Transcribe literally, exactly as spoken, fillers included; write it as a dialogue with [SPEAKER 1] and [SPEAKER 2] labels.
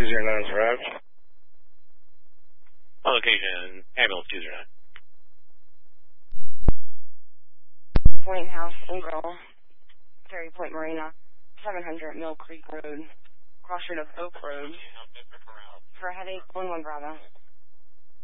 [SPEAKER 1] two zero nine is arrived.
[SPEAKER 2] On location, ambulance two zero nine.
[SPEAKER 3] Point House, Ingrell, Ferry Point Marina, seven hundred Mill Creek Road, cross street of Oak Road. For a headache, one one Bravo.